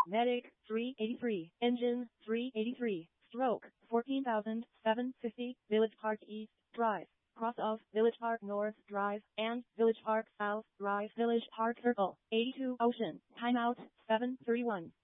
Medic 383, Engine 383, Stroke 14,750, Village Park East Drive, cross of Village Park North Drive and Village Park South Drive, Village Park Circle, 82 Ocean, timeout 7:31.